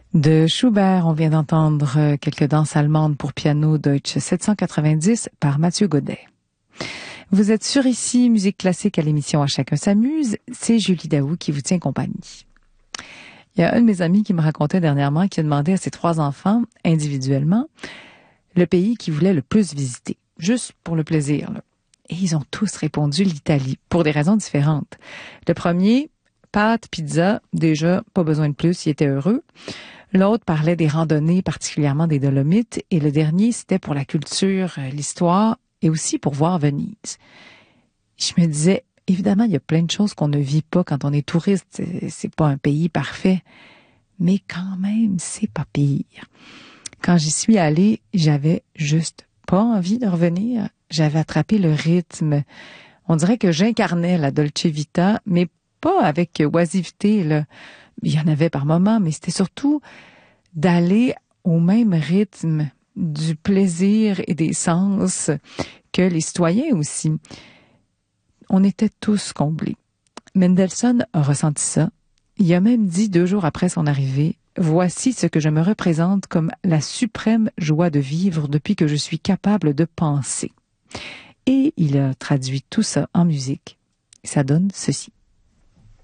De Schubert, on vient d'entendre quelques danses allemandes pour piano Deutsche 790 par Mathieu Godet. Vous êtes sur ici, Musique classique à l'émission À chacun s'amuse. C'est Julie Daou qui vous tient compagnie. Il y a un de mes amis qui me racontait dernièrement qui a demandé à ses 3 enfants, individuellement, le pays qu'ils voulaient le plus visiter, juste pour le plaisir, là. Et ils ont tous répondu l'Italie, pour des raisons différentes. Le premier, pâtes, pizza, déjà, pas besoin de plus, il était heureux. L'autre parlait des randonnées, particulièrement des Dolomites. Et le dernier, c'était pour la culture, l'histoire et aussi pour voir Venise. Je me disais, évidemment, il y a plein de choses qu'on ne vit pas quand on est touriste. C'est pas un pays parfait. Mais quand même, c'est pas pire. Quand j'y suis allée, j'avais juste pas envie de revenir. J'avais attrapé le rythme. On dirait que j'incarnais la Dolce Vita, mais pas avec oisiveté, là. Il y en avait par moments, mais c'était surtout d'aller au même rythme du plaisir et des sens que les citoyens aussi. On était tous comblés. Mendelssohn a ressenti ça. Il a même dit 2 jours après son arrivée, « Voici ce que je me représente comme la suprême joie de vivre depuis que je suis capable de penser. » Et il a traduit tout ça en musique. Ça donne ceci.